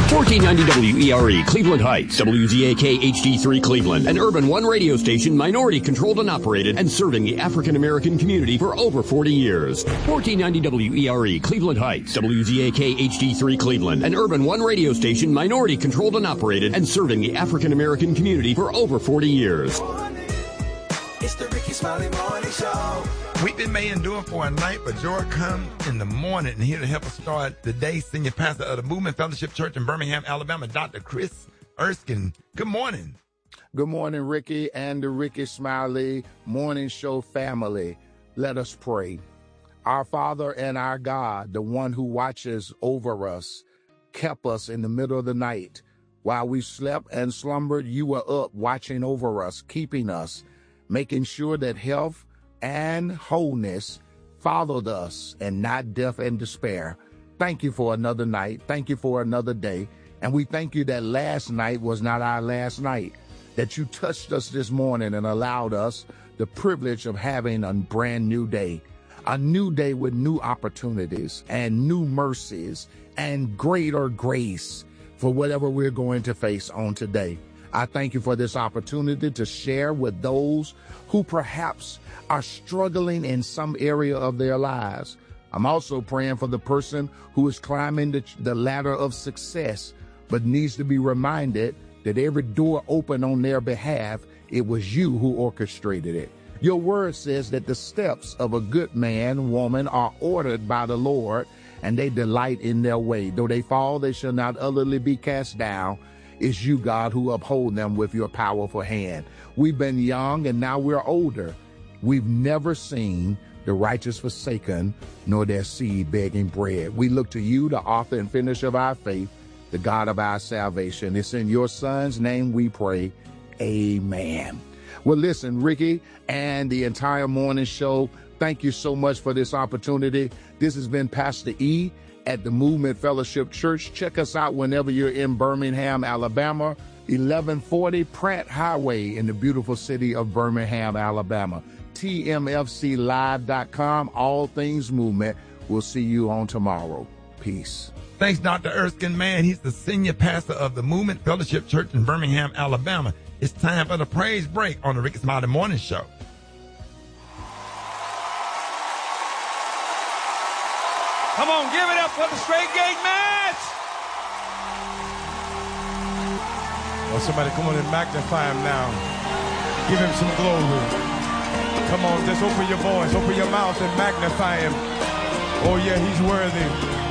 1490 WERE, Cleveland Heights, WZAK HD3 Cleveland, an Urban One radio station minority controlled and operated and serving the African American community for over 40 years. 1490 WERE, Cleveland Heights, WZAK HD3 Cleveland, an Urban One radio station minority controlled and operated and serving the African American community for over 40 years. It's the Ricky Smiley Morning Show. Weeping may endure for a night, but joy comes in the morning. And here to help us start the day, Senior Pastor of the Movement Fellowship Church in Birmingham, Alabama, Dr. Chris Erskine. Good morning. Good morning, Ricky and the Ricky Smiley Morning Show family. Let us pray. Our Father and our God, the one who watches over us, kept us in the middle of the night. While we slept and slumbered, you were up watching over us, keeping us, making sure that health and wholeness followed us and not death and despair. Thank you for another night. Thank you for another day. And we thank you that last night was not our last night, that you touched us this morning and allowed us the privilege of having a brand new day with new opportunities and new mercies and greater grace for whatever we're going to face on today. I thank you for this opportunity to share with those who perhaps are struggling in some area of their lives. I'm also praying for the person who is climbing the ladder of success, but needs to be reminded that every door open on their behalf, it was you who orchestrated it. Your word says that the steps of a good man, woman are ordered by the Lord, and they delight in their way. Though they fall, they shall not utterly be cast down. It's you, God, who uphold them with your powerful hand. We've been young and now we're older. We've never seen the righteous forsaken, nor their seed begging bread. We look to you, the author and finisher of our faith, the God of our salvation. It's in your Son's name we pray. Amen. Well, listen, Ricky and the entire morning show, thank you so much for this opportunity. This has been Pastor E at the Movement Fellowship Church. Check us out whenever you're in Birmingham, Alabama, 1140 Pratt Highway in the beautiful city of Birmingham, Alabama. TMFClive.com, all things movement. We'll see you on tomorrow. Peace. Thanks, Dr. Erskine, man. He's the senior pastor of the Movement Fellowship Church in Birmingham, Alabama. It's time for the praise break on the Ricky Smiley Morning Show. Come on, give it up for the Straight Gate Match. Well, somebody come on and magnify him now. Give him some glory. Come on, just open your voice, open your mouth and magnify him. Oh, yeah, he's worthy.